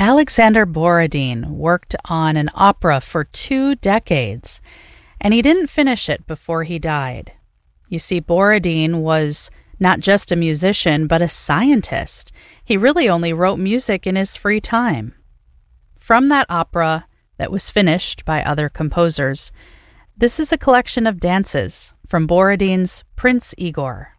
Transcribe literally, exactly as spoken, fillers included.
Alexander Borodin worked on an opera for two decades, and he didn't finish it before he died. You see, Borodin was not just a musician, but a scientist. He really only wrote music in his free time. From that opera that was finished by other composers, this is a collection of dances from Borodin's Prince Igor.